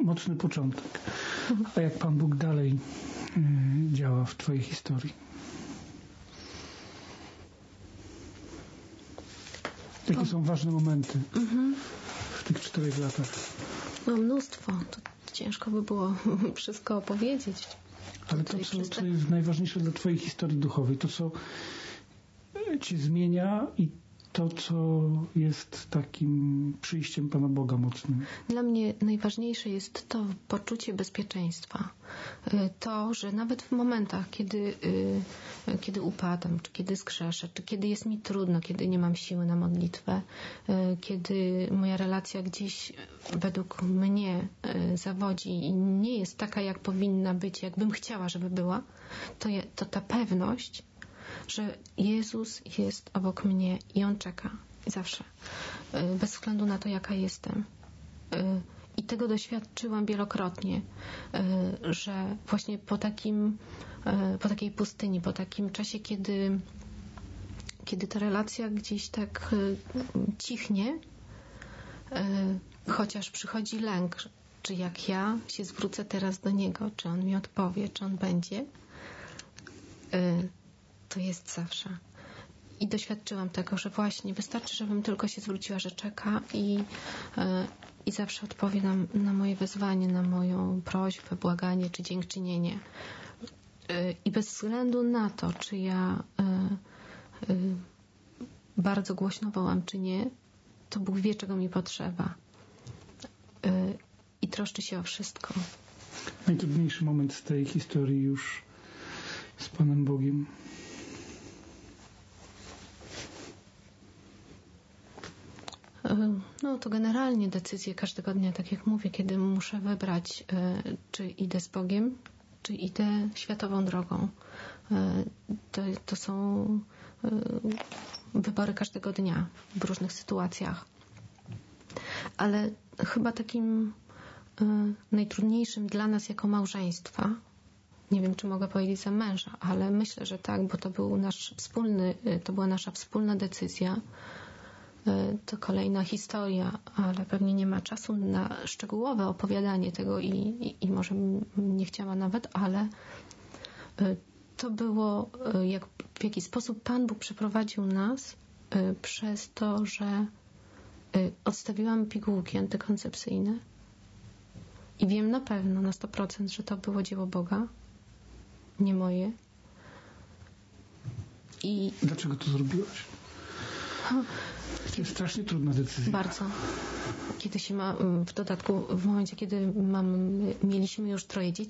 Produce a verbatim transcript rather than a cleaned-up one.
mocny początek. A jak Pan Bóg dalej y, działa w Twojej historii? Jakie o. są ważne momenty mhm. w tych czterech latach? No mnóstwo. To ciężko by było wszystko opowiedzieć. Ale to, co, co jest najważniejsze dla Twojej historii duchowej, to, co Cię zmienia i to, co jest takim przyjściem Pana Boga mocnym. Dla mnie najważniejsze jest to poczucie bezpieczeństwa. To, że nawet w momentach, kiedy, kiedy upadam, czy kiedy zgrzeszę, czy kiedy jest mi trudno, kiedy nie mam siły na modlitwę, kiedy moja relacja gdzieś według mnie zawodzi i nie jest taka, jak powinna być, jakbym chciała, żeby była, to, je, to ta pewność, że Jezus jest obok mnie i On czeka zawsze, bez względu na to, jaka jestem. I tego doświadczyłam wielokrotnie, że właśnie po takim, po takiej pustyni, po takim czasie, kiedy, kiedy ta relacja gdzieś tak cichnie, chociaż przychodzi lęk, czy jak ja się zwrócę teraz do Niego, czy On mi odpowie, czy On będzie, to jest zawsze. I doświadczyłam tego, że właśnie wystarczy, żebym tylko się zwróciła, że czeka i, i zawsze odpowie na, na moje wezwanie, na moją prośbę, błaganie czy dziękczynienie. I bez względu na to, czy ja bardzo głośno wołam, czy nie, to Bóg wie, czego mi potrzeba. I troszczy się o wszystko. Najtrudniejszy moment z tej historii już z Panem Bogiem. No to generalnie decyzje każdego dnia, tak jak mówię, kiedy muszę wybrać, czy idę z Bogiem, czy idę światową drogą. To, to są wybory każdego dnia w różnych sytuacjach. Ale chyba takim najtrudniejszym dla nas jako małżeństwa, nie wiem, czy mogę powiedzieć za męża, ale myślę, że tak, bo to był nasz wspólny, to była nasza wspólna decyzja. To kolejna historia, ale pewnie nie ma czasu na szczegółowe opowiadanie tego i, i, i może nie chciała nawet, ale to było, jak, w jaki sposób Pan Bóg przeprowadził nas przez to, że odstawiłam pigułki antykoncepcyjne i wiem na pewno, na sto procent, że to było dzieło Boga, nie moje. I dlaczego to zrobiłaś? To jest strasznie trudna decyzja. Bardzo. Kiedy się ma, w dodatku w momencie, kiedy mam, mieliśmy już troje dzieci,